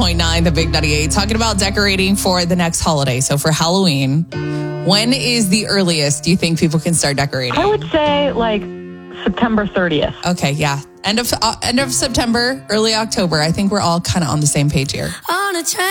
101.9, the Big 98, talking about decorating for the next holiday. So for Halloween, when is the earliest you think people can start decorating? I would say like September 30th. Okay, yeah. End of September, early October. I think we're all kind of on the same page here. On a train.